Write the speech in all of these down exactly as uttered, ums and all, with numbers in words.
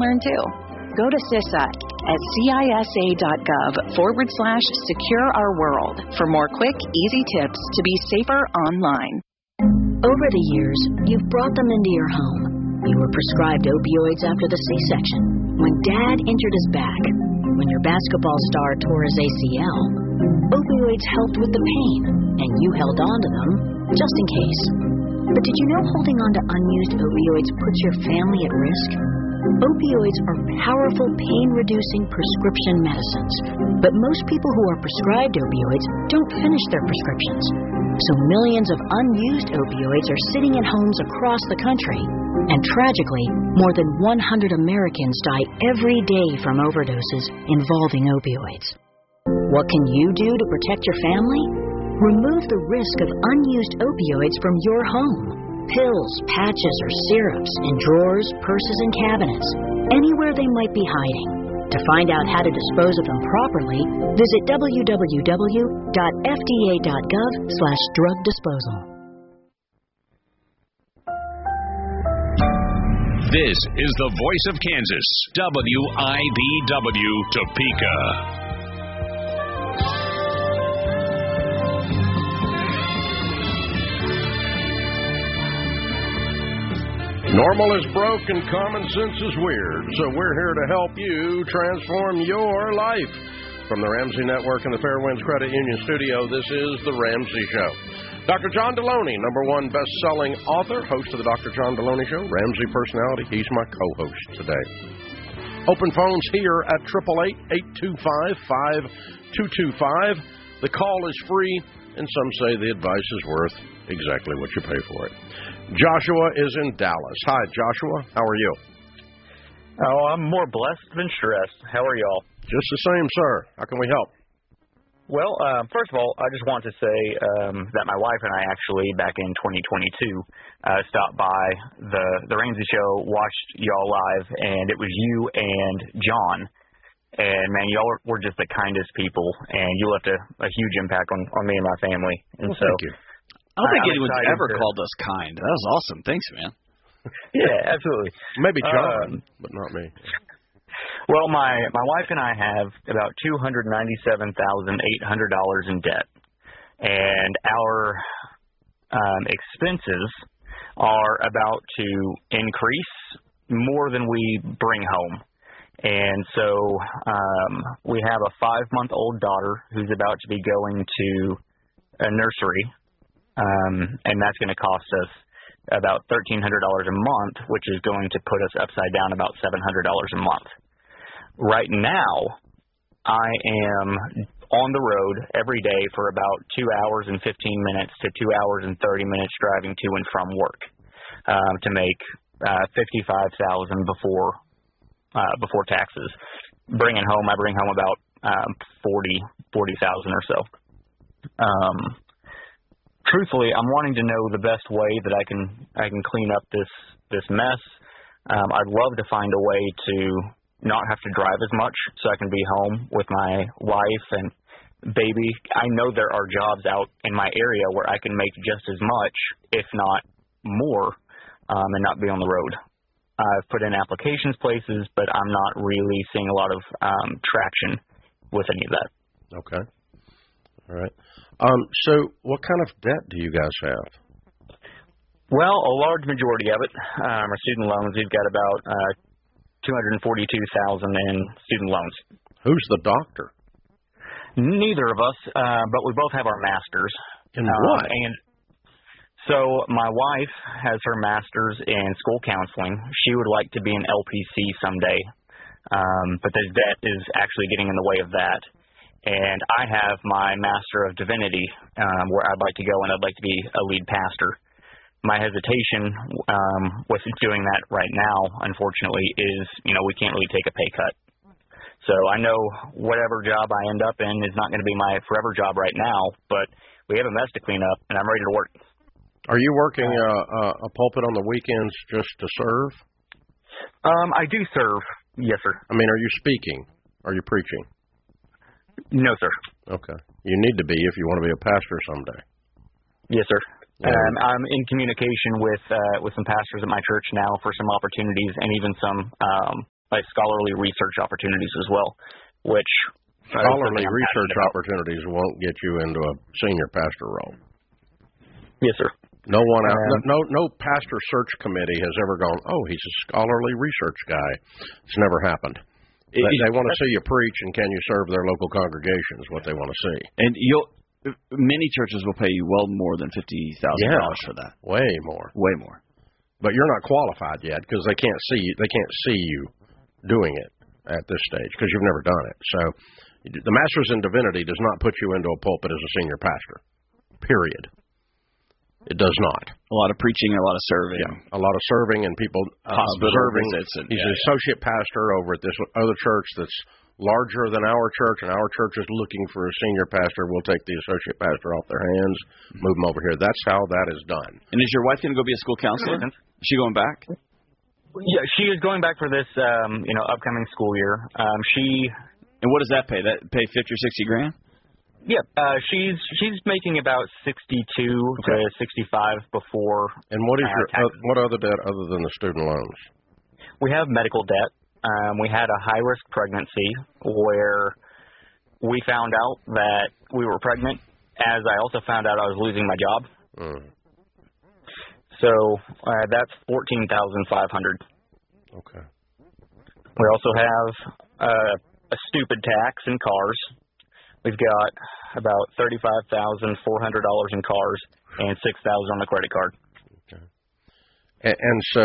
learn too. Go to CISA at cisa.gov forward slash secure our world for more quick, easy tips to be safer online. Over the years, you've brought them into your home. You were prescribed opioids after the C-section, when Dad injured his back, when your basketball star tore his A C L. Opioids helped with the pain, and you held on to them just in case. But did you know holding on to unused opioids puts your family at risk? Opioids are powerful pain-reducing prescription medicines, but most people who are prescribed opioids don't finish their prescriptions. So millions of unused opioids are sitting in homes across the country. And tragically, more than one hundred Americans die every day from overdoses involving opioids. What can you do to protect your family? Remove the risk of unused opioids from your home. Pills, patches, or syrups in drawers, purses, and cabinets, anywhere they might be hiding. To find out how to dispose of them properly, visit w w w dot f d a dot gov slash drug disposal. This is the voice of Kansas, W I B W Topeka. Normal is broke and common sense is weird, so we're here to help you transform your life. From the Ramsey Network and the Fairwinds Credit Union Studio, this is The Ramsey Show. Doctor John Deloney, number one best-selling author, host of the Doctor John Deloney Show, Ramsey personality. He's my co-host today. Open phones here at eight eight eight, eight two five, five two two five. The call is free, and some say the advice is worth exactly what you pay for it. Joshua is in Dallas. Hi, Joshua. How are you? Oh, I'm more blessed than stressed. How are y'all? Just the same, sir. How can we help? Well, uh, first of all, I just want to say um, that my wife and I actually, back in twenty twenty-two, uh, stopped by the, the Ramsey Show, watched y'all live, and it was you and John. And, man, y'all were, were just the kindest people, and you left a, a huge impact on, on me and my family. And well, so, thank you. I don't think I'm anyone's ever to... called us kind. That was awesome. Thanks, man. Yeah, absolutely. Maybe John, um, but not me. Well, my, my wife and I have about two hundred ninety-seven thousand eight hundred dollars in debt, and our um, expenses are about to increase more than we bring home. And so um, we have a five-month-old daughter who's about to be going to a nursery, um, and that's going to cost us about thirteen hundred dollars a month, which is going to put us upside down about seven hundred dollars a month. Right now, I am on the road every day for about two hours and fifteen minutes to two hours and thirty minutes driving to and from work um, to make uh, fifty-five thousand dollars before uh, before taxes. Bringing home, I bring home about um, forty thousand dollars or so. Um, truthfully, I'm wanting to know the best way that I can I can clean up this this mess. Um, I'd love to find a way to not have to drive as much so I can be home with my wife and baby. I know there are jobs out in my area where I can make just as much, if not more, um, and not be on the road. I've put in applications places, but I'm not really seeing a lot of um, traction with any of that. Okay. All right. Um, so what kind of debt do you guys have? Well, a large majority of it um, are student loans. We've got about uh, two hundred forty-two thousand dollars in student loans. Who's the doctor? Neither of us, uh, but we both have our masters. In what? Um, and so my wife has her master's in school counseling. She would like to be an L P C someday, um, but the debt is actually getting in the way of that. And I have my Master of Divinity, um, where I'd like to go, and I'd like to be a lead pastor. My hesitation um, with doing that right now, unfortunately, is, you know, we can't really take a pay cut. So I know whatever job I end up in is not going to be my forever job right now, but we have a mess to clean up, and I'm ready to work. Are you working uh, a pulpit on the weekends just to serve? Um, I do serve, yes, sir. I mean, are you speaking? Are you preaching? No, sir. Okay. You need to be if you want to be a pastor someday. Yes, sir. Yeah. Um, I'm in communication with uh, with some pastors at my church now for some opportunities and even some um, like scholarly research opportunities as well, which scholarly research opportunities won't get you into a senior pastor role. Yes, sir. No one out, no no pastor search committee has ever gone, oh, he's a scholarly research guy. It's never happened. They, they want to see you preach, and can you serve their local congregation is what they want to see. And you'll many churches will pay you well more than fifty thousand dollars yeah, for that. Way more. Way more. But you're not qualified yet because they can't see you. They can't see you doing it at this stage because you've never done it. So the master's in divinity does not put you into a pulpit as a senior pastor. Period. It does not. A lot of preaching, a lot of serving. Yeah, a lot of serving and people uh, observing. And, He's yeah, an associate yeah. pastor over at this other church that's larger than our church, and our church is looking for a senior pastor. We'll take the associate pastor off their hands, mm-hmm. move them over here. That's how that is done. And is your wife going to go be a school counselor? Is she going back? Yeah, she is going back for this, um, you know, upcoming school year. Um, she. And what does that pay? That pay fifty or sixty grand? Yeah, uh, she's she's making about sixty-two okay. to sixty-five before. And what is uh, your uh, what other debt other than the student loans? We have medical debt. Um, we had a high risk pregnancy where we found out that we were pregnant. As I also found out I was losing my job. Mm. So uh, that's fourteen thousand five hundred. Okay. We also have uh, a stupid tax in cars. We've got about thirty-five thousand four hundred dollars in cars and six thousand dollars on the credit card. Okay. And, and so,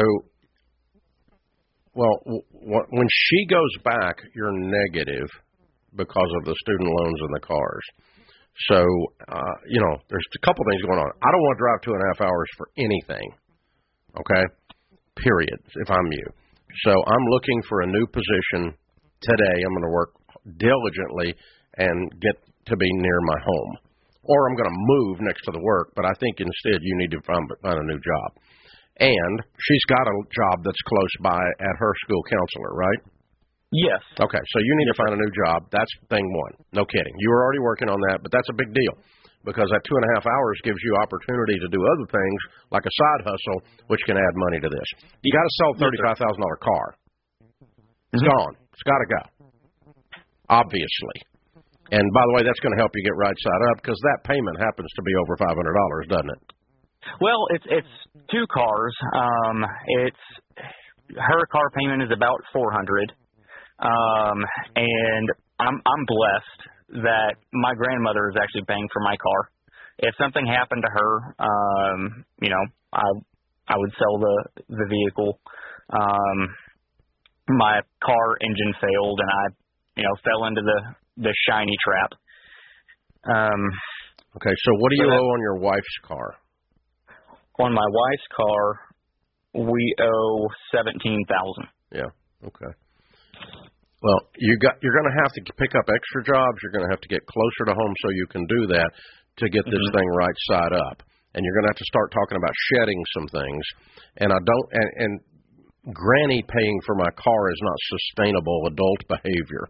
well, w- when she goes back, you're negative because of the student loans and the cars. So, uh, you know, there's a couple things going on. I don't want to drive two and a half hours for anything, okay, period, if I'm you. So I'm looking for a new position today. I'm going to work diligently and get to be near my home. Or I'm going to move next to the work, but I think instead you need to find, find a new job. And she's got a job that's close by at her school counselor, right? Yes. Okay, so you need yes, to find a new job. That's thing one. No kidding. You were already working on that, but that's a big deal because that two and a half hours gives you opportunity to do other things like a side hustle, which can add money to this. You got to sell a thirty-five thousand dollars car. It's mm-hmm. gone. It's got to go, obviously. And, by the way, that's going to help you get right side up because that payment happens to be over five hundred dollars, doesn't it? Well, it's it's two cars. Um, it's her car payment is about four hundred dollars, um, and I'm I'm blessed that my grandmother is actually paying for my car. If something happened to her, um, you know, I I would sell the the vehicle. Um, my car engine failed, and I, you know, fell into the the shiny trap. Um, okay, so what do you so owe on your wife's car? On my wife's car, we owe seventeen thousand. Yeah. Okay. Well, you got you're going to have to pick up extra jobs. You're going to have to get closer to home so you can do that to get this mm-hmm. thing right side up. And you're going to have to start talking about shedding some things. And I don't. And, and Granny paying for my car is not sustainable adult behavior.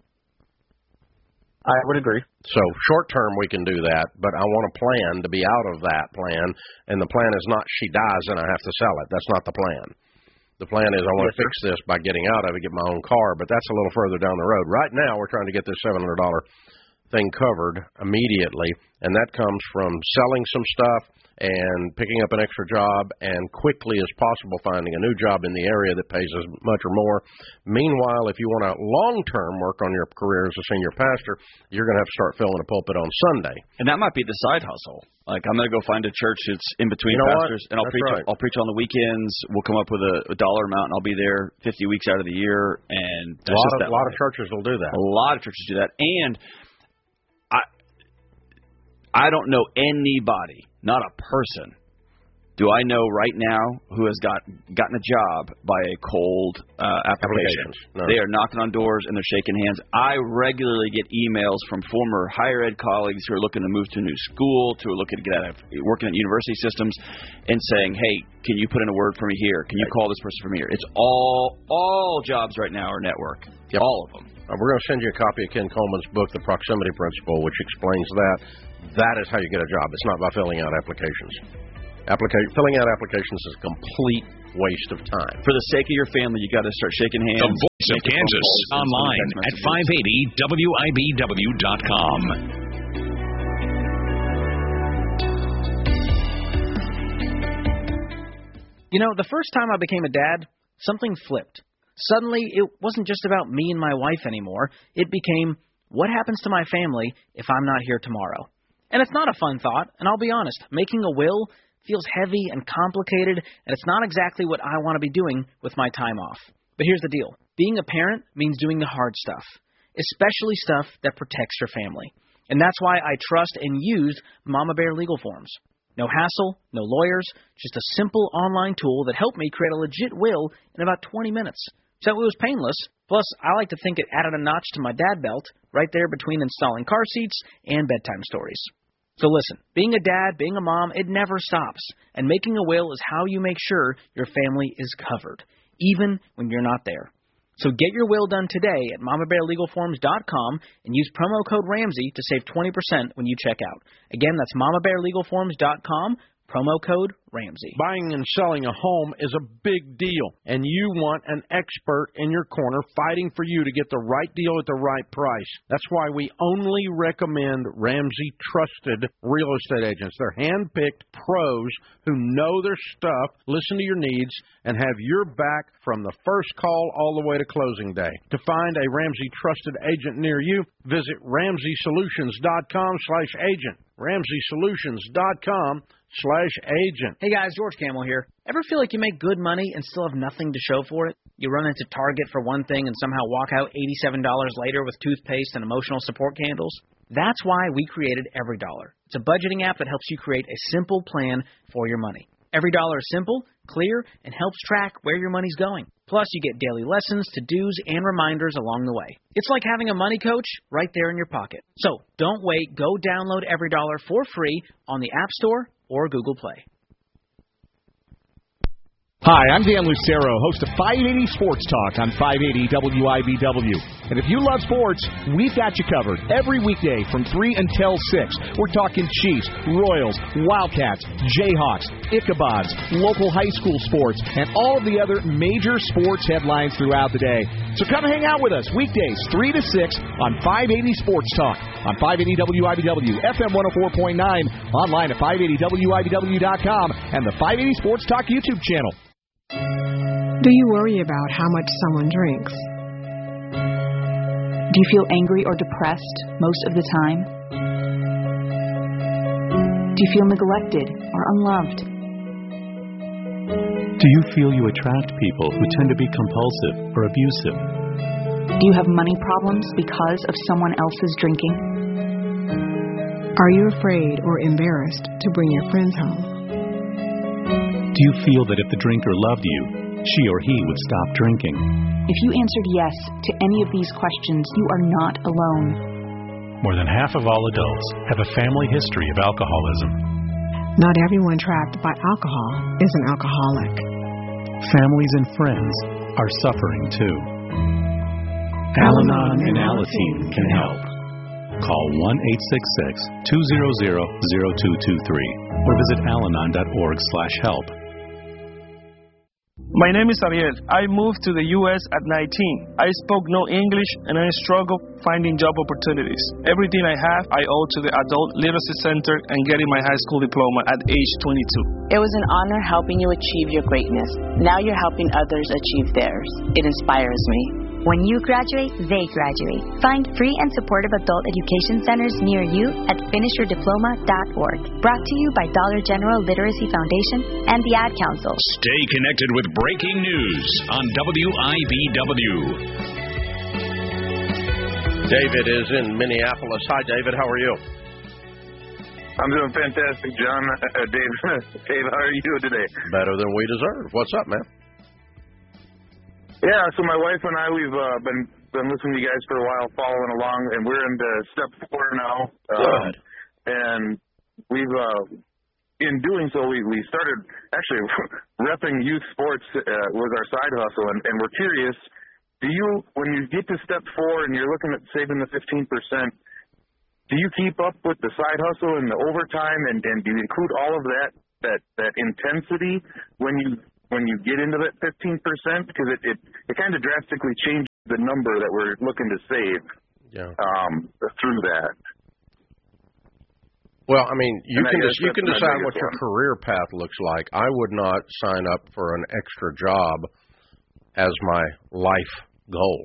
I would agree. So short term we can do that, but I want a plan to be out of that plan, and the plan is not she dies and I have to sell it. That's not the plan. The plan is I want yes, to fix sir. this by getting out of it, get my own car, but that's a little further down the road. Right now we're trying to get this seven hundred dollars thing covered immediately, and that comes from selling some stuff and picking up an extra job and quickly as possible finding a new job in the area that pays as much or more. Meanwhile, if you want to long-term work on your career as a senior pastor, you're going to have to start filling a pulpit on Sunday. And that might be the side hustle. Like, I'm going to go find a church that's in between you know pastors, what? and I'll that's preach. Right. I'll preach on the weekends. We'll come up with a, a dollar amount, and I'll be there fifty weeks out of the year. And that's a lot just of that a lot way. of churches will do that. A lot of churches do that, and I I don't know anybody, not a person. Do I know right now who has got gotten a job by a cold uh, application? No. They are knocking on doors and they're shaking hands. I regularly get emails from former higher ed colleagues who are looking to move to a new school, who are looking to get out of working at university systems, and saying, "Hey, can you put in a word for me here? Can you call this person from here?" It's all all jobs right now are network. Yep. All of them. Uh, we're going to send you a copy of Ken Coleman's book, The Proximity Principle, which explains that. That is how you get a job. It's not by filling out applications. Applica- filling out applications is a complete waste of time. For the sake of your family, you got to start shaking hands. The Voice of Kansas, online at five eighty W I B W dot com. You know, the first time I became a dad, something flipped. Suddenly, it wasn't just about me and my wife anymore. It became, what happens to my family if I'm not here tomorrow? And it's not a fun thought, and I'll be honest, making a will feels heavy and complicated, and it's not exactly what I want to be doing with my time off. But here's the deal. Being a parent means doing the hard stuff, especially stuff that protects your family. And that's why I trust and used Mama Bear Legal Forms. No hassle, no lawyers, just a simple online tool that helped me create a legit will in about twenty minutes. So it was painless. Plus, I like to think it added a notch to my dad belt right there between installing car seats and bedtime stories. So listen, being a dad, being a mom, it never stops. And making a will is how you make sure your family is covered, even when you're not there. So get your will done today at mama bear legal forms dot com and use promo code Ramsey to save twenty percent when you check out. Again, that's mama bear legal forms dot com, promo code Ramsey. Buying and selling a home is a big deal, and you want an expert in your corner fighting for you to get the right deal at the right price. That's why we only recommend Ramsey Trusted Real Estate Agents. They're hand-picked pros who know their stuff, listen to your needs, and have your back from the first call all the way to closing day. To find a Ramsey Trusted Agent near you, visit ramsey solutions dot com slash agent. ramsey solutions dot com slash agent. Hey guys, George Camel here. Ever feel like you make good money and still have nothing to show for it? You run into Target for one thing and somehow walk out eighty-seven dollars later with toothpaste and emotional support candles? That's why we created EveryDollar. It's a budgeting app that helps you create a simple plan for your money. EveryDollar is simple, clear, and helps track where your money's going. Plus, you get daily lessons, to-dos, and reminders along the way. It's like having a money coach right there in your pocket. So, don't wait. Go download EveryDollar for free on the App Store or Google Play. Hi, I'm Dan Lucero, host of five eighty Sports Talk on five eighty W I B W. And if you love sports, we've got you covered every weekday from three until six. We're talking Chiefs, Royals, Wildcats, Jayhawks, Ichabods, local high school sports, and all of the other major sports headlines throughout the day. So come hang out with us weekdays three to six on five eighty Sports Talk on five eighty W I B W, F M one oh four point nine, online at five eighty W I B W dot com, and the five eighty Sports Talk YouTube channel. Do you worry about how much someone drinks? Do you feel angry or depressed most of the time? Do you feel neglected or unloved? Do you feel you attract people who tend to be compulsive or abusive? Do you have money problems because of someone else's drinking? Are you afraid or embarrassed to bring your friends home? Do you feel that if the drinker loved you, she or he would stop drinking? If you answered yes to any of these questions, you are not alone. More than half of all adults have a family history of alcoholism. Not everyone trapped by alcohol is an alcoholic. Families and friends are suffering too. Al-Anon and Alateen can help. Call one eight six six, two hundred, zero two two three or visit alanon dot org slash help. My name is Ariel. I moved to the U S at nineteen. I spoke no English and I struggled finding job opportunities. Everything I have, I owe to the Adult Literacy Center and getting my high school diploma at age twenty-two. It was an honor helping you achieve your greatness. Now you're helping others achieve theirs. It inspires me. When you graduate, they graduate. Find free and supportive adult education centers near you at finish your diploma dot org. Brought to you by Dollar General Literacy Foundation and the Ad Council. Stay connected with breaking news on W I B W. David is in Minneapolis. Hi, David. How are you? I'm doing fantastic, John. Uh, Dave, Dave, how are you doing today? Better than we deserve. What's up, man? Yeah, so my wife and I, we've uh, been been listening to you guys for a while, following along, and we're into step four now. Good. Um, and we've, uh, in doing so, we, we started actually repping youth sports uh, was our side hustle, and, and we're curious, do you, when you get to step four and you're looking at saving the fifteen percent, do you keep up with the side hustle and the overtime, and, and do you include all of that that that intensity when you when you get into that fifteen percent? Because it, it, it kind of drastically changes the number that we're looking to save yeah. um, through that. Well, I mean, you And I can guess des- you that's can my decide biggest what your one. career path looks like. I would not sign up for an extra job as my life goal.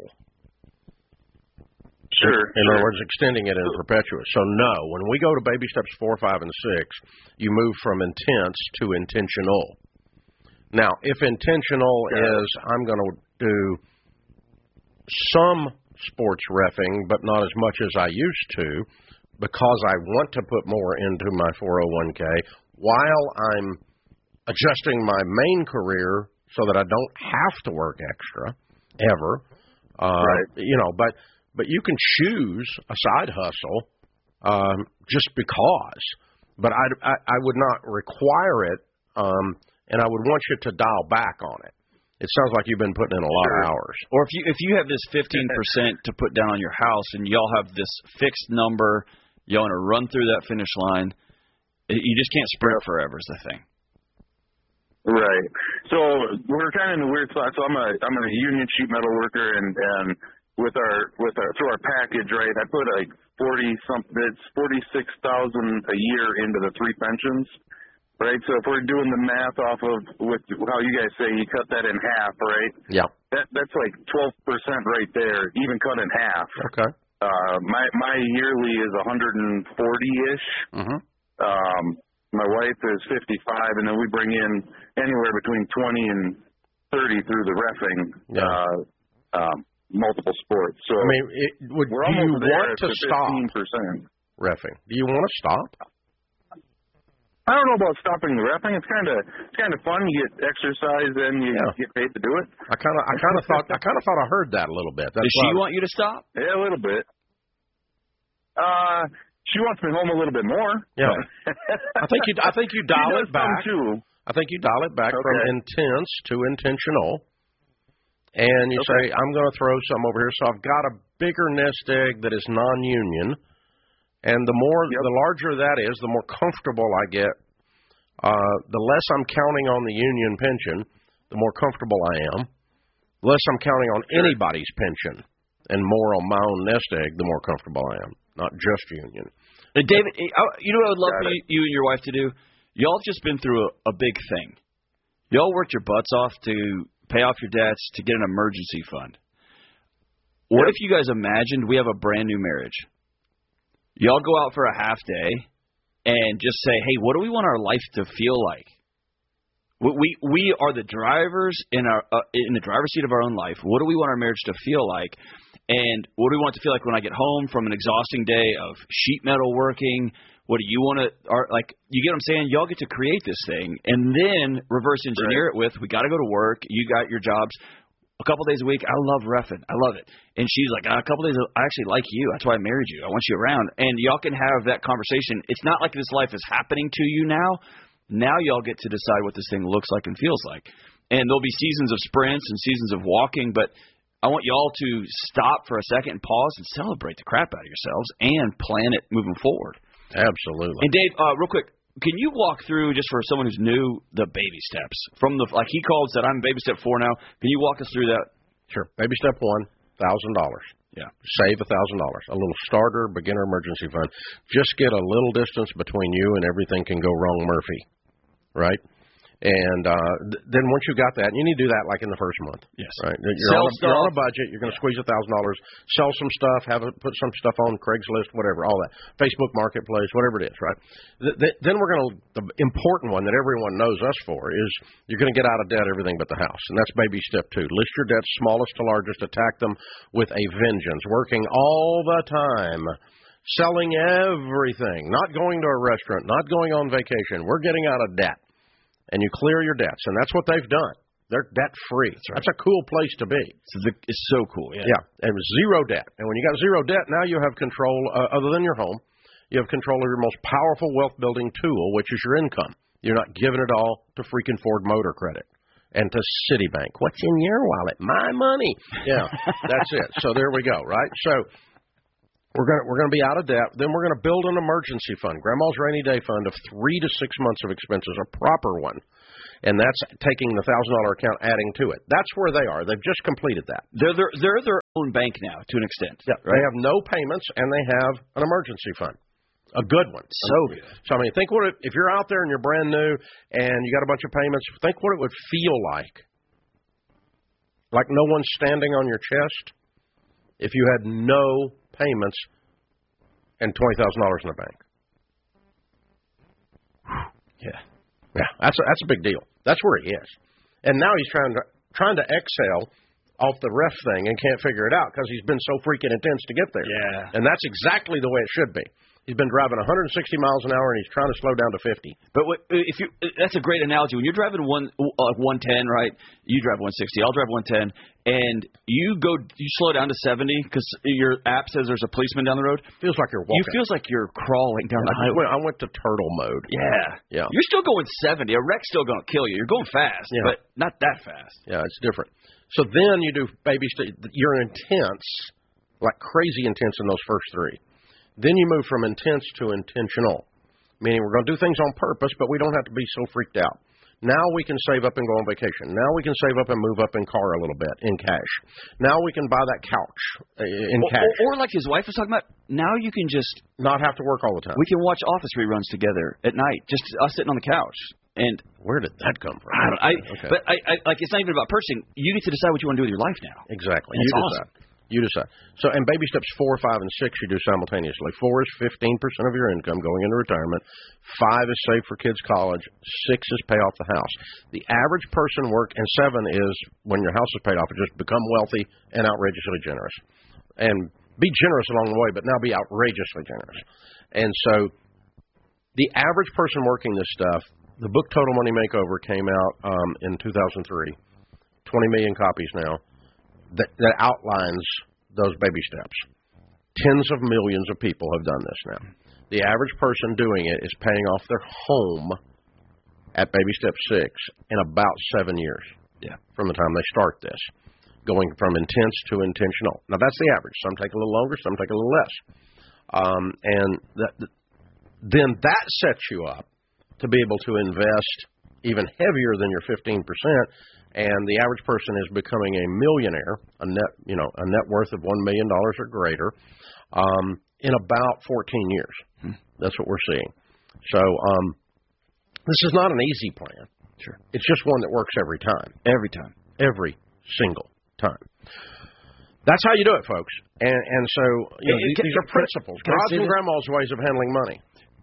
Sure. In, in sure. other words, extending it in perpetuous. So no, when we go to baby steps four, five, and six, you move from intense to intentional. Now, if intentional is I'm going to do some sports reffing, but not as much as I used to, because I want to put more into my four oh one k while I'm adjusting my main career so that I don't have to work extra ever. Uh, right. You know, but but you can choose a side hustle um, just because. But I, I, I would not require it, um, and I would want you to dial back on it. It sounds like you've been putting in a lot Sure. of hours. Or if you if you have this fifteen percent to put down on your house and y'all have this fixed number, you want to run through that finish line, you just can't sprint forever is the thing. Right. So we're kind of in a weird spot. So I'm a I'm a union sheet metal worker, and and with our with our through our package, right? I put like forty something, it's forty six thousand a year into the three pensions, right? So if we're doing the math off of with how you guys say you cut that in half, right? Yeah. That that's like twelve percent right there, even cut in half. Okay. Uh, my my yearly is one hundred forty ish. Mm-hmm. Um, my wife is fifty-five, and then we bring in anywhere between twenty and thirty through the reffing, Yeah. uh, um, multiple sports. So I mean, it, would, we're do you almost there want at to the stop fifteen percent. reffing? Do you want to stop? I don't know about stopping the reffing. It's kind of it's kind of fun. You get exercise, and you Yeah. get paid to do it. I kind of I kind of thought I kind of thought I heard that a little bit. That's Does she why- want you to stop? Yeah, a little bit. Uh, she wants me home a little bit more. Yeah. I think you I think you dial She it does some back. too. I think you dial it back from Okay. intense to intentional, and you say, I'm going to throw some over here. So I've got a bigger nest egg that is non-union, and the more, the larger that is, the more comfortable I get. Uh, the less I'm counting on the union pension, the more comfortable I am. The less I'm counting on anybody's pension, and more on my own nest egg, the more comfortable I am. Not just union. Uh, David, I- you know what I would love Got for it. you, you and your wife to do? Y'all have just been through a, a big thing. Y'all worked your butts off to pay off your debts, to get an emergency fund. What if you guys imagined we have a brand new marriage? Y'all go out for a half day and just say, hey, what do we want our life to feel like? We we, we are the drivers in our uh, in the driver's seat of our own life. What do we want our marriage to feel like? And what do we want it to feel like when I get home from an exhausting day of sheet metal working? What do you want to, are, like, you get what I'm saying? Y'all get to create this thing and then reverse engineer it with, we got to go to work. You got your jobs a couple days a week. I love reffing. I love it. And she's like, a couple days, I actually like you. That's why I married you. I want you around. And y'all can have that conversation. It's not like this life is happening to you now. Now y'all get to decide what this thing looks like and feels like. And there'll be seasons of sprints and seasons of walking, but I want y'all to stop for a second and pause and celebrate the crap out of yourselves and plan it moving forward. Absolutely. And Dave, uh, real quick, can you walk through, just for someone who's new, the baby steps? From the, like he called, said, I'm baby step four now. Can you walk us through that? Sure. Baby step one, one thousand dollars. Yeah. Save one thousand dollars. A little starter, beginner emergency fund. Just get a little distance between you and everything can go wrong Murphy. Right? And uh, th- then once you got that, and you need to do that like in the first month. Yes. Right. You're, Sell on a, you're on a stuff. budget. You're going to squeeze a thousand dollars. Sell some stuff. Have a, put some stuff on Craigslist, whatever. All that. Facebook Marketplace, whatever it is. Right. Th- th- then we're going to. The important one that everyone knows us for is you're going to get out of debt everything but the house, and that's baby step two. List your debts, smallest to largest. Attack them with a vengeance. Working all the time. Selling everything. Not going to a restaurant. Not going on vacation. We're getting out of debt. And you clear your debts, and that's what they've done. They're debt-free. That's, right. That's a cool place to be. So the, it's so cool, yeah. Yeah, and zero debt. And when you got zero debt, now you have control, uh, other than your home, you have control of your most powerful wealth-building tool, which is your income. You're not giving it all to freaking Ford Motor Credit and to Citibank. What's in your wallet? My money. Yeah, that's it. So there we go, right? So We're going we're going to be out of debt. Then we're going to build an emergency fund, Grandma's rainy day fund of three to six months of expenses, a proper one. And that's taking the one thousand dollars account, adding to it. That's where they are. They've just completed that. They're their, they're their own bank now, to an extent. Yeah, right? They have no payments, and they have an emergency fund. A good one. So good. So, I mean, think what it, if you're out there and you're brand new and you got a bunch of payments, think what it would feel like. Like no one's standing on your chest if you had no payments and twenty thousand dollars in the bank. Yeah. Yeah, that's a, that's a big deal. That's where he is. And now he's trying to trying to exhale off the ref thing and can't figure it out because he's been so freaking intense to get there. Yeah. And that's exactly the way it should be. He's been driving one hundred sixty miles an hour, and he's trying to slow down to fifty. But what, if you, that's a great analogy. When you're driving one uh, one ten, right? You drive one sixty. I'll drive one ten, and you go, you slow down to seventy because your app says there's a policeman down the road. Feels like you're walking. You feels like you're crawling down the I highway. went, I went to turtle mode. Yeah, yeah. You're still going seventy. A wreck's still going to kill you. You're going fast, yeah. but not that fast. Yeah, it's different. So then you do baby st- You're intense, like crazy intense in those first three. Then you move from intense to intentional, meaning we're going to do things on purpose, but we don't have to be so freaked out. Now we can save up and go on vacation. Now we can save up and move up in car a little bit in cash. Now we can buy that couch in or, cash. Or, or like his wife was talking about, now you can just not have to work all the time. We can watch Office reruns together at night, just us sitting on the couch. And where did that come from? I don't. I, okay. But I, I like it's not even about purchasing. You get to decide what you want to do with your life now. Exactly. That's you awesome. decide. You decide. So, and baby steps four, five, and six you do simultaneously. Four is fifteen percent of your income going into retirement. Five is save for kids' college. Six is pay off the house. The average person work, and seven is when your house is paid off, just become wealthy and outrageously generous. And be generous along the way, but now be outrageously generous. And so the average person working this stuff, the book Total Money Makeover came out um, in two thousand three. twenty million copies now. That, that outlines those baby steps. Tens of millions of people have done this now. The average person doing it is paying off their home at baby step six in about seven years. Yeah. From the time they start this, going from intense to intentional. Now that's the average. Some take a little longer, some take a little less. Um, and that, then that sets you up to be able to invest even heavier than your fifteen percent. And the average person is becoming a millionaire, a net, you know, a net worth of one million dollars or greater, um, in about fourteen years. Hmm. That's what we're seeing. So um, this is not an easy plan. Sure. It's just one that works every time. Every time. Every single time. That's how you do it, folks. And and so you know, it, these, can, these are principles. God's and Grandma's ways of handling money.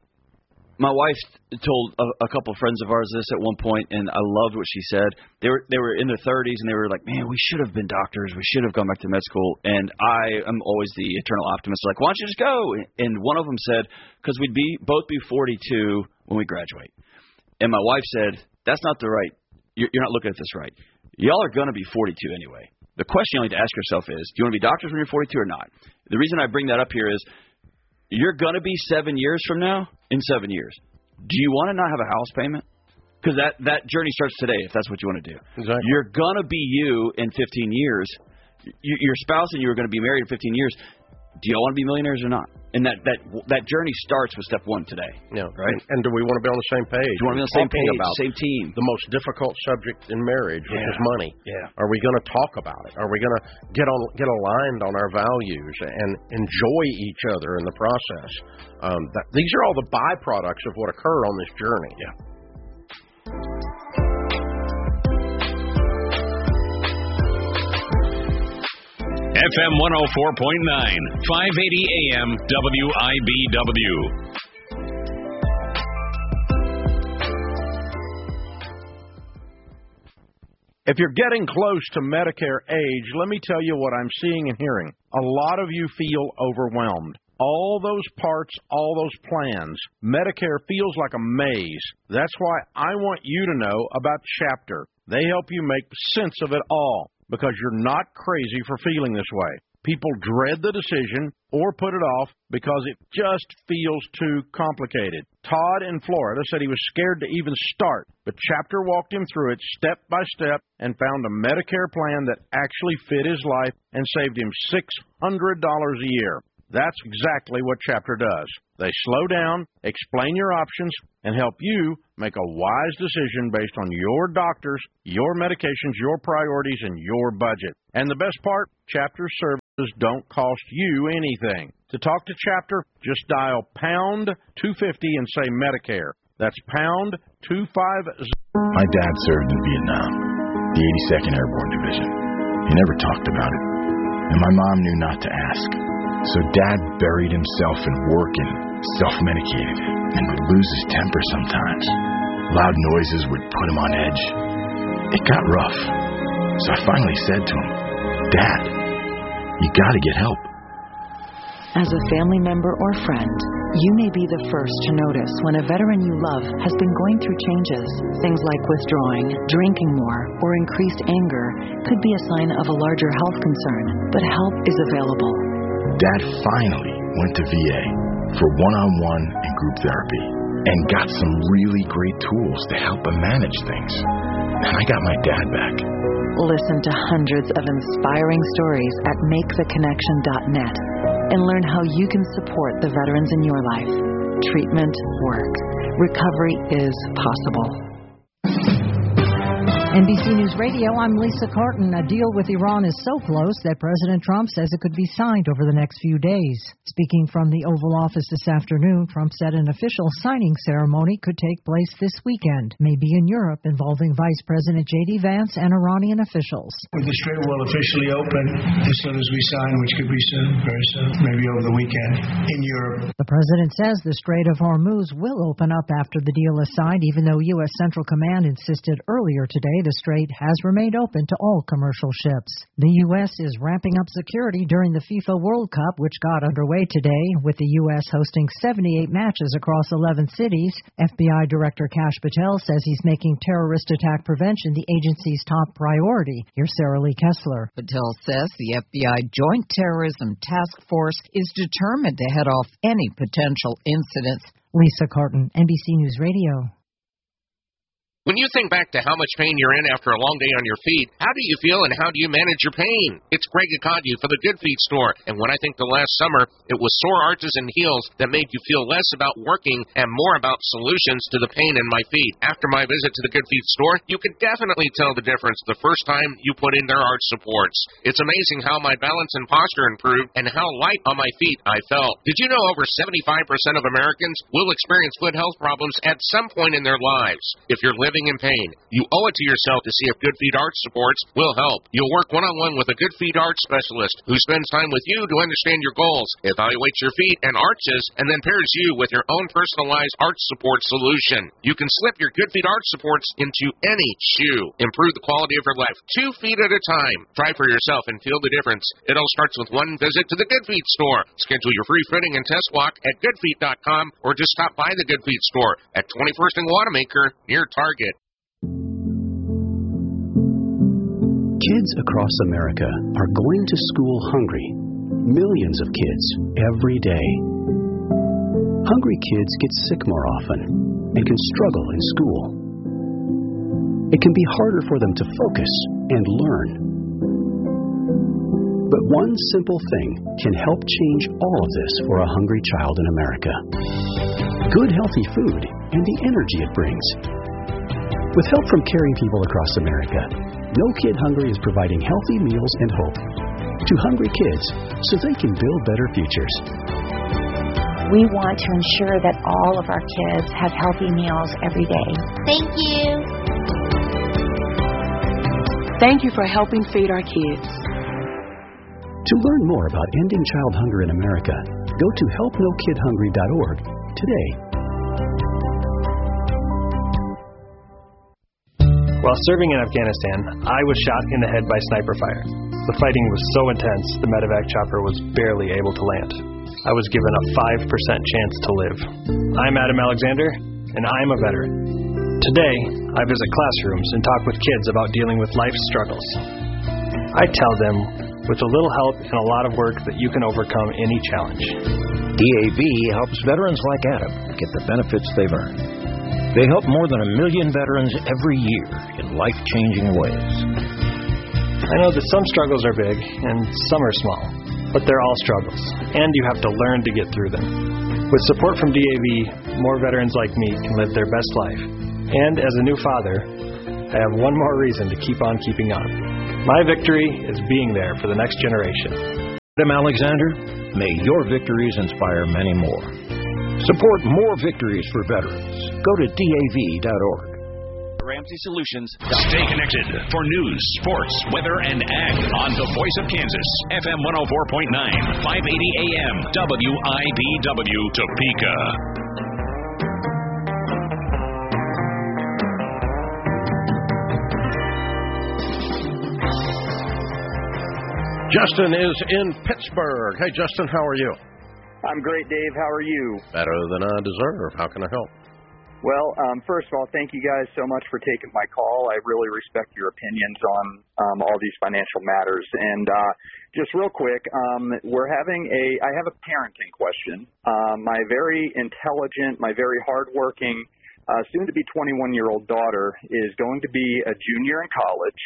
My wife told a, a couple of friends of ours this at one point, and I loved what she said. They were they were in their thirties, and they were like, "Man, we should have been doctors. We should have gone back to med school." And I am always the eternal optimist, like, "Why don't you just go?" And one of them said, "Because we'd be both be forty-two when we graduate." And my wife said, "That's not the right. You're, you're not looking at this right. Y'all are going to be forty-two anyway. The question you need to ask yourself is, do you want to be doctors when you're forty-two or not?" The reason I bring that up here is, you're going to be seven years from now in seven years. Do you want to not have a house payment? Because that, that journey starts today, if that's what you want to do. Exactly. You're going to be you in fifteen years. You, your spouse and you are going to be married in fifteen years. Do y'all want to be millionaires or not? And that, that that journey starts with step one today. Yeah, right. And, and do we want to be on the same page? Do you want to be on the same page, about same team? The most difficult subject in marriage, which yeah. is money. Yeah. Are we going to talk about it? Are we going to get on get aligned on our values and enjoy each other in the process? Um, that, these are all the byproducts of what occur on this journey. Yeah. F M one oh four point nine, five eighty A M W I B W. If you're getting close to Medicare age, let me tell you what I'm seeing and hearing. A lot of you feel overwhelmed. All those parts, all those plans, Medicare feels like a maze. That's why I want you to know about Chapter. They help you make sense of it all, because you're not crazy for feeling this way. People dread the decision or put it off because it just feels too complicated. Todd in Florida said he was scared to even start, but Chapter walked him through it step by step and found a Medicare plan that actually fit his life and saved him six hundred dollars a year. That's exactly what Chapter does. They slow down, explain your options, and help you make a wise decision based on your doctors, your medications, your priorities, and your budget. And the best part, Chapter services don't cost you anything. To talk to Chapter, just dial pound two fifty and say Medicare. That's pound two fifty. My dad served in Vietnam, the eighty-second Airborne Division. He never talked about it, and my mom knew not to ask. So Dad buried himself in work and self-medicated, and would lose his temper sometimes. Loud noises would put him on edge. It got rough, so I finally said to him, Dad, you gotta get help. As a family member or friend, you may be the first to notice when a veteran you love has been going through changes. Things like withdrawing, drinking more, or increased anger could be a sign of a larger health concern, but help is available. Dad finally went to V A for one-on-one and group therapy and got some really great tools to help him manage things. And I got my dad back. Listen to hundreds of inspiring stories at make the connection dot net and learn how you can support the veterans in your life. Treatment works. Recovery is possible. N B C News Radio, I'm Lisa Carton. A deal with Iran is so close that President Trump says it could be signed over the next few days. Speaking from the Oval Office this afternoon, Trump said an official signing ceremony could take place this weekend, maybe in Europe, involving Vice President J D Vance and Iranian officials. The Strait will officially open as soon as we sign, which could be soon, very soon, maybe over the weekend, in Europe. The president says the Strait of Hormuz will open up after the deal is signed, even though U S Central Command insisted earlier today the Strait has remained open to all commercial ships. The U S is ramping up security during the FIFA World Cup, which got underway today, with the U S hosting seventy-eight matches across eleven cities. F B I Director Kash Patel says he's making terrorist attack prevention the agency's top priority. Here's Sarah Lee Kessler. Patel says the F B I Joint Terrorism Task Force is determined to head off any potential incidents. Lisa Carton, N B C News Radio. When you think back to how much pain you're in after a long day on your feet, how do you feel and how do you manage your pain? It's Greg Acadu for the Good Feet Store. And when I think the last summer, it was sore arches and heels that made you feel less about working and more about solutions to the pain in my feet. After my visit to the Good Feet Store, you could definitely tell the difference the first time you put in their arch supports. It's amazing how my balance and posture improved and how light on my feet I felt. Did you know over seventy-five percent of Americans will experience foot health problems at some point in their lives? If you're living in pain, you owe it to yourself to see if Good Feet Arch Supports will help. You'll work one-on-one with a Good Feet Arch specialist who spends time with you to understand your goals, evaluates your feet and arches, and then pairs you with your own personalized arch support solution. You can slip your Good Feet Arch Supports into any shoe. Improve the quality of your life two feet at a time. Try for yourself and feel the difference. It all starts with one visit to the Good Feet Store. Schedule your free fitting and test walk at good feet dot com or just stop by the Good Feet Store at twenty-first and Wanamaker near Target. Kids across America are going to school hungry. Millions of kids every day. Hungry kids get sick more often and can struggle in school. It can be harder for them to focus and learn. But one simple thing can help change all of this for a hungry child in America. Good healthy food and the energy it brings. With help from caring people across America, No Kid Hungry is providing healthy meals and hope to hungry kids so they can build better futures. We want to ensure that all of our kids have healthy meals every day. Thank you. Thank you for helping feed our kids. To learn more about ending child hunger in America, go to help no kid hungry dot org today. While serving in Afghanistan, I was shot in the head by sniper fire. The fighting was so intense, the medevac chopper was barely able to land. I was given a five percent chance to live. I'm Adam Alexander, and I'm a veteran. Today, I visit classrooms and talk with kids about dealing with life's struggles. I tell them, with a little help and a lot of work, that you can overcome any challenge. D A V helps veterans like Adam get the benefits they've earned. They help more than a million veterans every year in life-changing ways. I know that some struggles are big and some are small. But they're all struggles, and you have to learn to get through them. With support from D A V, more veterans like me can live their best life. And as a new father, I have one more reason to keep on keeping on. My victory is being there for the next generation. I'm Alexander. May your victories inspire many more. Support more victories for veterans. Go to D A V dot org. Ramsey Solutions. Stay connected for news, sports, weather, and ag on the Voice of Kansas, F M one oh four point nine, five eighty A M, W I B W, Topeka. Justin is in Pittsburgh. Hey, Justin, how are you? I'm great, Dave. How are you? Better than I deserve. How can I help? Well, um, first of all, thank you guys so much for taking my call. I really respect your opinions on um, all these financial matters. And uh, just real quick, um, we're having a, I have a parenting question. Um, my very intelligent, my very hardworking, uh, soon-to-be twenty-one-year-old daughter is going to be a junior in college.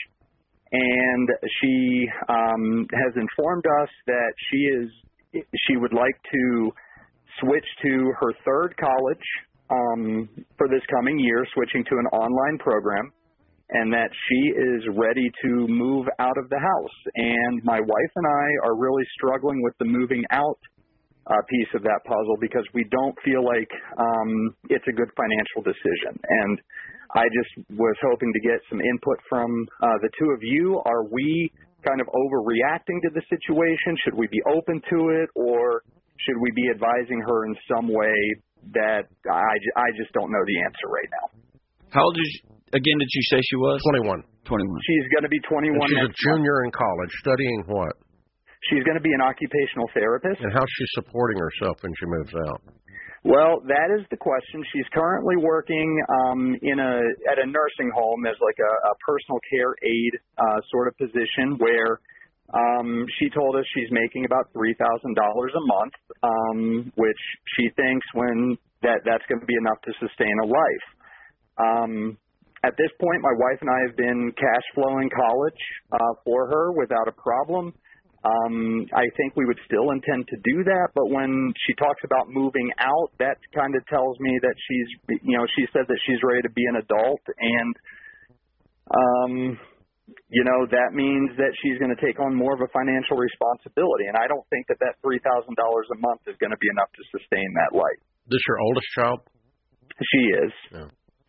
And she um, has informed us that she is, she would like to switch to her third college um, for this coming year, switching to an online program, and that she is ready to move out of the house. And my wife and I are really struggling with the moving out uh, piece of that puzzle because we don't feel like um, it's a good financial decision. And I just was hoping to get some input from uh, the two of you. Are we kind of overreacting to the situation? Should we be open to it, or should we be advising her in some way that I, I just don't know the answer right now? How old is she, again, did you say she was? twenty-one. twenty-one. She's going to be twenty-one. And she's next a junior month. in college. Studying what? She's going to be an occupational therapist. And how's she supporting herself when she moves out? Well, that is the question. She's currently working um, in a at a nursing home as like a, a personal care aide uh, sort of position where um, she told us she's making about three thousand dollars a month, um, which she thinks when that that's going to be enough to sustain a life. Um, at this point, my wife and I have been cash flowing college uh, for her without a problem. Um, I think we would still intend to do that, but when she talks about moving out, that kind of tells me that she's, you know, she said that she's ready to be an adult, and, um, you know, that means that she's going to take on more of a financial responsibility, and I don't think that that three thousand dollars a month is going to be enough to sustain that life. This your oldest child? She is. Yeah.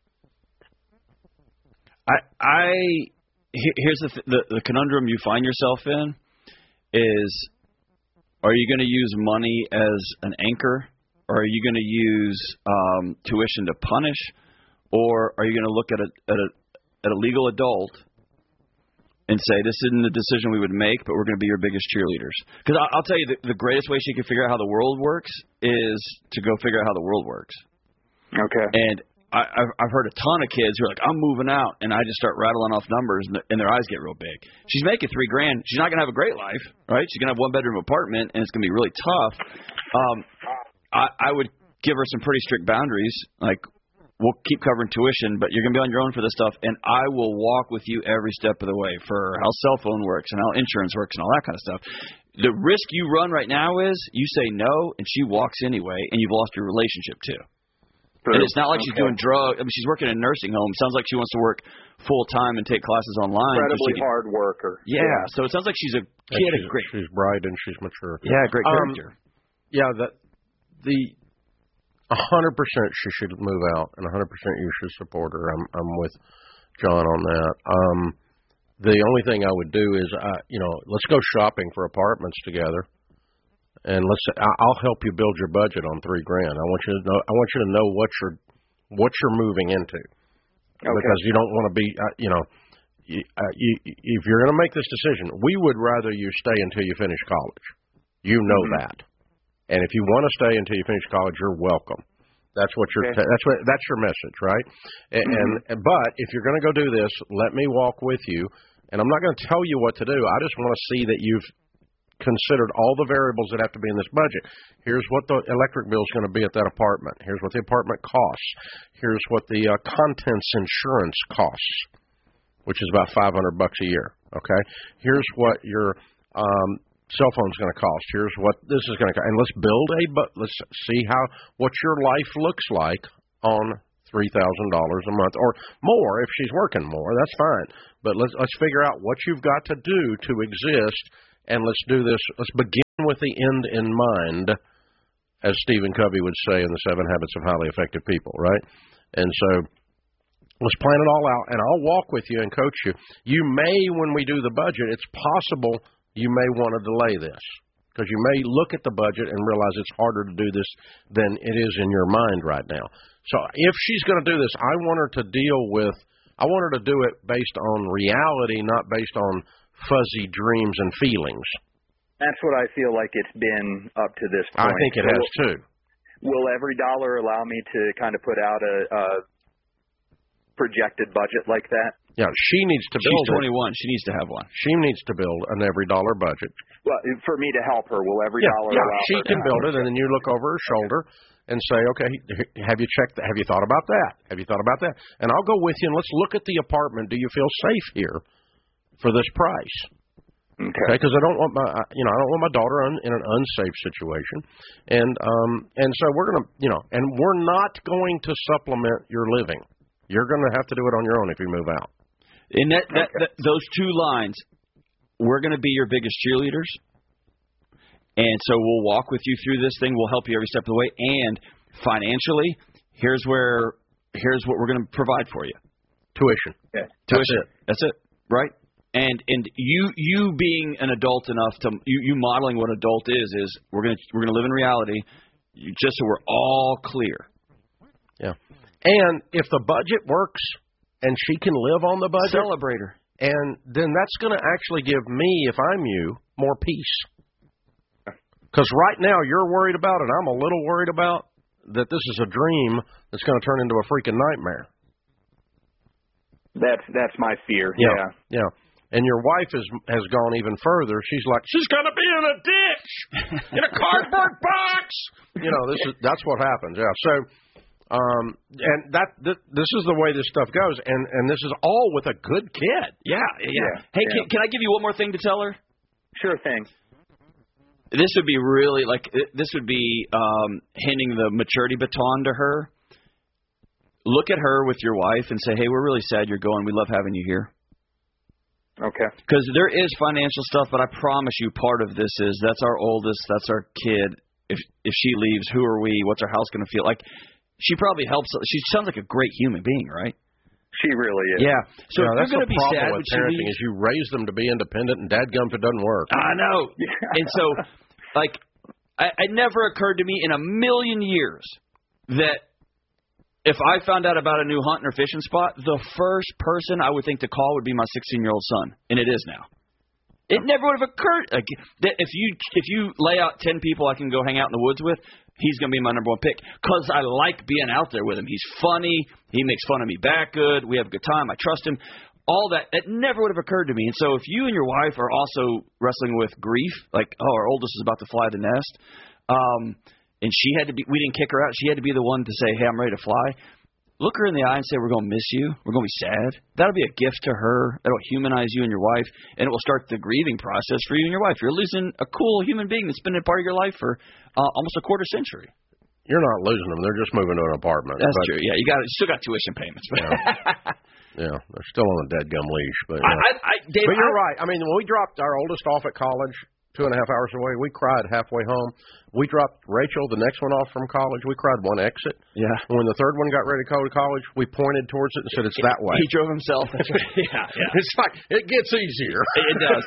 I, I, here's the, th- the the conundrum you find yourself in. Is, are you going to use money as an anchor, or are you going to use um, tuition to punish, or are you going to look at a, at a at a legal adult and say, this isn't a decision we would make, but we're going to be your biggest cheerleaders? Because I'll tell you, the, the greatest way she can figure out how the world works is to go figure out how the world works. Okay. And I, I've, I've heard a ton of kids who are like, I'm moving out, and I just start rattling off numbers, and, the, and their eyes get real big. She's making three grand. She's not going to have a great life, right? She's going to have one bedroom apartment, and it's going to be really tough. Um, I, I would give her some pretty strict boundaries, like, we'll keep covering tuition, but you're going to be on your own for this stuff, and I will walk with you every step of the way for how cell phone works and how insurance works and all that kind of stuff. The risk you run right now is you say no, and she walks anyway, and you've lost your relationship too. And it's not like she's doing drugs. I mean, she's working in a nursing home. Sounds like she wants to work full time and take classes online. Incredibly so hard worker. Yeah, yeah. So it sounds like she's a kid. She's, great. She's bright and she's mature. Yeah, great character. Um, yeah, that the a hundred percent she should move out, and a hundred percent you should support her. I'm I'm with John on that. Um, the only thing I would do is, uh, you know, let's go shopping for apartments together. And let's. I'll help you build your budget on three grand. I want you to know. I want you to know what you're, what you're moving into, okay. Because you don't want to be. Uh, you know, you, uh, you, if you're going to make this decision, we would rather you stay until you finish college. You know mm-hmm. that, and if you want to stay until you finish college, you're welcome. That's what your. Okay. That's what. That's your message, right? And, mm-hmm. and but if you're going to go do this, let me walk with you, and I'm not going to tell you what to do. I just want to see that you've considered all the variables that have to be in this budget. Here's what the electric bill is going to be at that apartment. Here's what the apartment costs. Here's what the uh, contents insurance costs, which is about five hundred bucks a year. Okay. Here's what your um, cell phone's going to cost. Here's what this is going to cost. And let's build a, but let's see how, what your life looks like on three thousand dollars a month or more. If she's working more, that's fine. But let's, let's figure out what you've got to do to exist, and let's do this. Let's begin with the end in mind, as Stephen Covey would say in The Seven Habits of Highly Effective People, right? And so let's plan it all out, and I'll walk with you and coach you. You may, when we do the budget, it's possible you may want to delay this, because you may look at the budget and realize it's harder to do this than it is in your mind right now. So if she's going to do this, I want her to deal with, I want her to do it based on reality, not based on fuzzy dreams and feelings. That's what I feel like it's been up to this point. I think it so has will, too. Will every dollar allow me to kind of put out a, a projected budget like that? Yeah, she needs to build She's twenty-one. It. She needs to have one. She needs to build an every dollar budget. Well, for me to help her, will every yeah, dollar yeah, allow she her can to build it, and then you look over her shoulder and say, okay, have you checked that? Have you thought about that? Have you thought about that? And I'll go with you, and let's look at the apartment. Do you feel safe here for this price? Okay. Because I don't want my, you know, I don't want my daughter in, in an unsafe situation, and um, and so we're gonna, you know, and we're not going to supplement your living. You're going to have to do it on your own if you move out. In that, that, that those two lines, we're going to be your biggest cheerleaders, and so we'll walk with you through this thing. We'll help you every step of the way, and financially, here's where here's what we're going to provide for you. Tuition. Yeah. Tuition. That's it. That's it. Right. And and you you being an adult enough to you, you modeling what adult is is we're gonna we're gonna live in reality, just so we're all clear. Yeah. And if the budget works and she can live on the budget, celebrate her. And then that's going to actually give me, if I'm you, more peace. Because right now you're worried about it. I'm a little worried about that this is a dream that's going to turn into a freaking nightmare. That's that's my fear. Yeah. Yeah. Yeah. And your wife has has gone even further. She's like, she's going to be in a ditch in a cardboard box. You know, this is that's what happens. Yeah. So, um, and that th- this is the way this stuff goes, and and this is all with a good kid. Yeah. Yeah. Yeah, Hey, yeah. Can, can I give you one more thing to tell her? Sure thing. This would be really like this would be um, handing the maturity baton to her. Look at her with your wife and say, "Hey, we're really sad you're going. We love having you here." Okay. Because there is financial stuff, but I promise you, part of this is that's our oldest, that's our kid. If if she leaves, who are we? What's our house going to feel like? She probably helps. She sounds like a great human being, right? She really is. Yeah. So you know, if that's you're going to the be problem sad with when she parenting leaves, is you raise them to be independent, and dadgums it doesn't work. I know. And so, like, I, it never occurred to me in a million years that if I found out about a new hunting or fishing spot, the first person I would think to call would be my sixteen-year-old son, and it is now. It never would have occurred like, that if you if you lay out ten people I can go hang out in the woods with, he's going to be my number one pick because I like being out there with him. He's funny. He makes fun of me back good. We have a good time. I trust him. All that, it never would have occurred to me. And so if you and your wife are also wrestling with grief, like, oh, our oldest is about to fly the nest, um, and she had to be, we didn't kick her out. She had to be the one to say, hey, I'm ready to fly. Look her in the eye and say, we're going to miss you. We're going to be sad. That'll be a gift to her. That'll humanize you and your wife, and it will start the grieving process for you and your wife. You're losing a cool human being that's been a part of your life for uh, almost a quarter century. You're not losing them. They're just moving to an apartment. That's but, true. Yeah, you got you still got tuition payments. But yeah. Yeah, they're still on a deadgum leash. But, I, yeah. I, I, Dave, but you're I, right. I mean, when we dropped our oldest off at college, two and a half hours away, we cried halfway home. We dropped Rachel, the next one off from college. We cried one exit. Yeah. And when the third one got ready to go to college, we pointed towards it and said, it's that way. He drove himself. That's right. yeah, yeah. It's like, it gets easier. It does.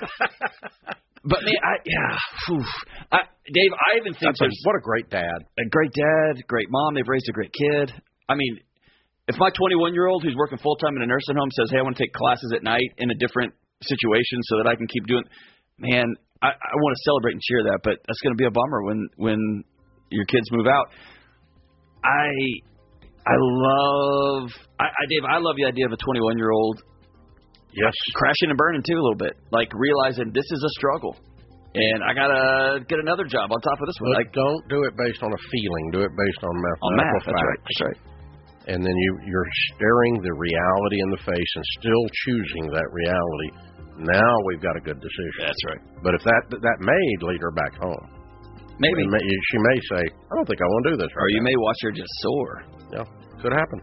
But, man, I, yeah. Whew. I, Dave, I even think That's a, what a great dad. A great dad, great mom. They've raised a great kid. I mean, if my twenty-one-year-old who's working full-time in a nursing home says, hey, I want to take classes at night in a different situation so that I can keep doing – man, I, I want to celebrate and cheer that, but that's going to be a bummer when, when your kids move out. I I love I, I Dave, I love the idea of a twenty-one-year-old yes, crashing and burning too a little bit, like realizing this is a struggle, and I gotta get another job on top of this one. But like, don't do it based on a feeling. Do it based on mathematical on math. That's facts. right. That's right. and then you, you're staring the reality in the face and still choosing that reality, now we've got a good decision. That's right. But if that that may lead her back home. Maybe. May, she may say, I don't think I want to do this right Or you now. may watch her just soar. Yeah, could happen.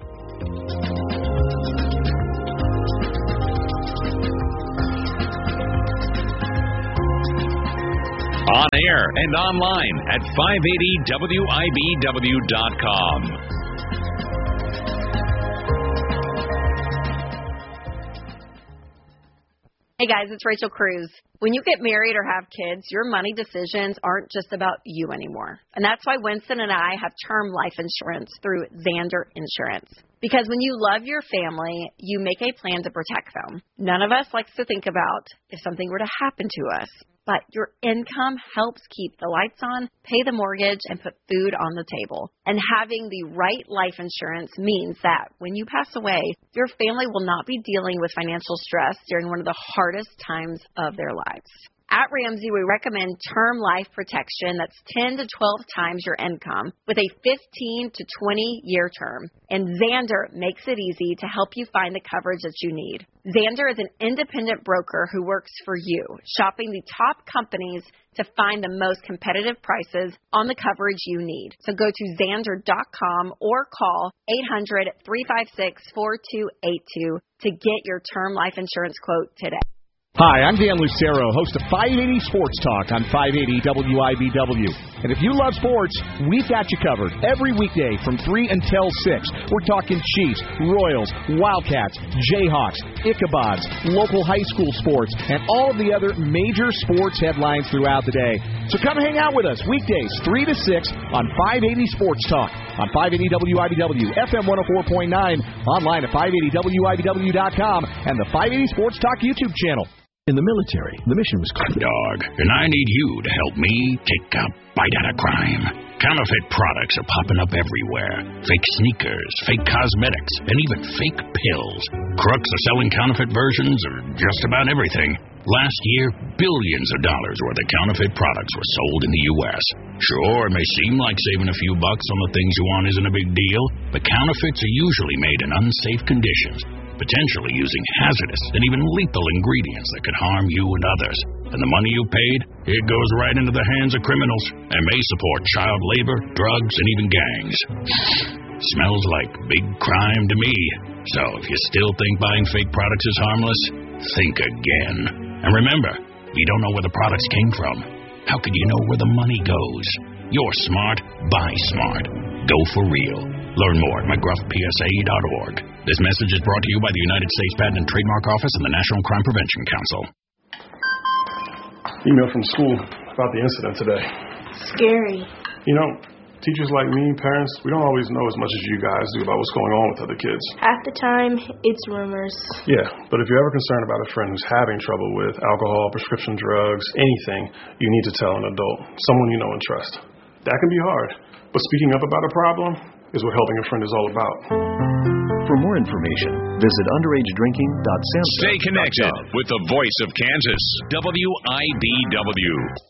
On air and online at five eighty W I B W dot com. Hey guys, it's Rachel Cruz. When you get married or have kids, your money decisions aren't just about you anymore. And that's why Winston and I have term life insurance through Zander Insurance. Because when you love your family, you make a plan to protect them. None of us likes to think about if something were to happen to us. But your income helps keep the lights on, pay the mortgage, and put food on the table. And having the right life insurance means that when you pass away, your family will not be dealing with financial stress during one of the hardest times of their lives. At Ramsey, we recommend term life protection that's ten to twelve times your income with a fifteen to twenty year term. And Zander makes it easy to help you find the coverage that you need. Zander is an independent broker who works for you, shopping the top companies to find the most competitive prices on the coverage you need. So go to Zander dot com or call eight hundred, three five six, four two eight two to get your term life insurance quote today. Hi, I'm Dan Lucero, host of five eighty Sports Talk on five eighty W I B W. And if you love sports, we've got you covered every weekday from three until six. We're talking Chiefs, Royals, Wildcats, Jayhawks, Ichabods, local high school sports, and all of the other major sports headlines throughout the day. So come hang out with us weekdays three to six on five eighty Sports Talk on five eighty W I B W, F M one oh four point nine, online at five eighty W I B W dot com, and the five eighty Sports Talk YouTube channel. In the military, the mission was clear. Dog, and I need you to help me take a bite out of crime. Counterfeit products are popping up everywhere. Fake sneakers, fake cosmetics, and even fake pills. Crooks are selling counterfeit versions of just about everything. Last year, billions of dollars worth of counterfeit products were sold in the U S Sure, it may seem like saving a few bucks on the things you want isn't a big deal, but counterfeits are usually made in unsafe conditions, potentially using hazardous and even lethal ingredients that could harm you and others. And the money you paid, it goes right into the hands of criminals and may support child labor, drugs, and even gangs. Smells like big crime to me. So if you still think buying fake products is harmless, think again. And remember, you don't know where the products came from. How could you know where the money goes? You're smart, buy smart. Go for real. Learn more at mcgruff P S A dot org. This message is brought to you by the United States Patent and Trademark Office and the National Crime Prevention Council. Email from school about the incident today. Scary. You know, teachers like me, parents, we don't always know as much as you guys do about what's going on with other kids. Half the time, it's rumors. Yeah, but if you're ever concerned about a friend who's having trouble with alcohol, prescription drugs, anything, you need to tell an adult, someone you know and trust. That can be hard, but speaking up about a problem is what helping a friend is all about. For more information, visit underage drinking dot samhsa dot gov. Stay connected with the voice of Kansas, W I B W.